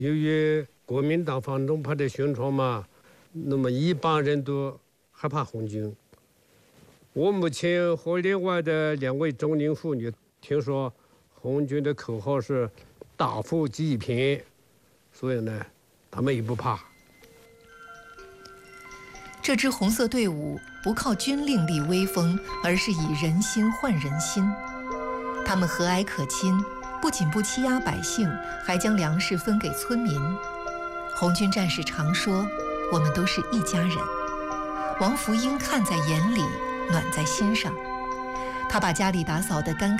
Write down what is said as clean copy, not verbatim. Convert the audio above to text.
由于国民党反动派的宣传嘛，那么一般人都害怕红军。我母亲和另外的2位中年妇女听说红军的口号是"大富济贫"，所以呢，他们也不怕。 这支红色队伍不靠军令立威风，而是以人心换人心。他们和蔼可亲，不仅不欺压百姓，还将粮食分给村民。红军战士常说：“我们都是一家人。”王福英看在眼里，暖在心上。他把家里打扫得干干